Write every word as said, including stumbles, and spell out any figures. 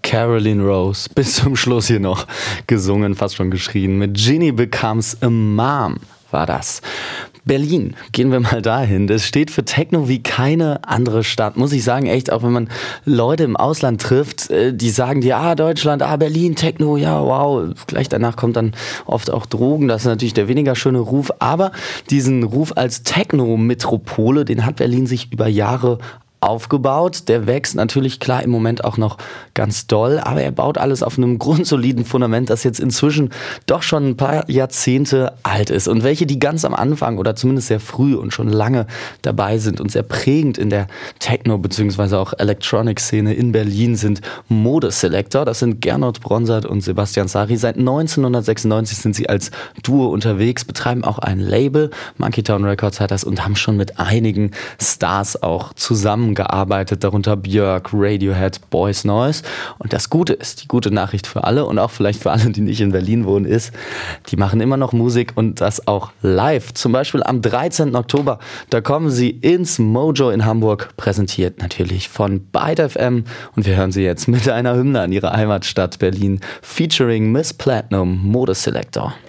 Caroline Rose, bis zum Schluss hier noch gesungen, fast schon geschrien. Mit Ginny Becomes a Mom war das. Berlin, gehen wir mal dahin. Das steht für Techno wie keine andere Stadt. Muss ich sagen, echt, auch wenn man Leute im Ausland trifft, die sagen dir, ah, Deutschland, ah, Berlin, Techno, ja, wow. Gleich danach kommt dann oft auch Drogen. Das ist natürlich der weniger schöne Ruf. Aber diesen Ruf als Techno-Metropole, den hat Berlin sich über Jahre aufgebaut. Der wächst natürlich klar im Moment auch noch ganz doll, aber er baut alles auf einem grundsoliden Fundament, das jetzt inzwischen doch schon ein paar Jahrzehnte alt ist. Und welche, die ganz am Anfang oder zumindest sehr früh und schon lange dabei sind und sehr prägend in der Techno- bzw. auch Electronic-Szene in Berlin sind Modeselektor. Das sind Gernot Bronsart und Sebastian Sari. Seit neunzehnhundertsechsundneunzig sind sie als Duo unterwegs, betreiben auch ein Label, Monkey Town Records hat das, und haben schon mit einigen Stars auch zusammen gearbeitet, darunter Björk, Radiohead, Boys Noise. Und das Gute ist, die gute Nachricht für alle und auch vielleicht für alle, die nicht in Berlin wohnen, ist, die machen immer noch Musik und das auch live. Zum Beispiel am dreizehnten Oktober, da kommen sie ins Mojo in Hamburg, präsentiert natürlich von Byte F M, und wir hören sie jetzt mit einer Hymne an ihre Heimatstadt Berlin, featuring Miss Platinum, Modeselektor.